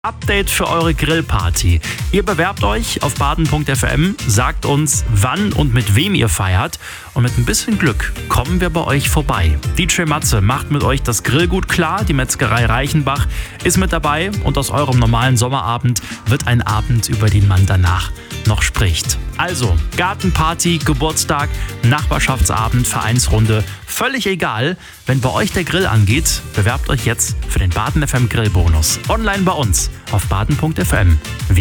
Update für eure Grillparty. Ihr bewerbt euch auf baden.fm, sagt uns, wann und mit wem ihr feiert und mit ein bisschen Glück kommen wir bei euch vorbei. DJ Matze macht mit euch das Grillgut klar, die Metzgerei Reichenbach ist mit dabei und aus eurem normalen Sommerabend wird ein Abend, über den man danach noch spricht. Also, Gartenparty, Geburtstag, Nachbarschaftsabend, Vereinsrunde, völlig egal. Wenn bei euch der Grill angeht, bewerbt euch jetzt für den Baden FM Grillbonus. Online bei uns auf baden.fm.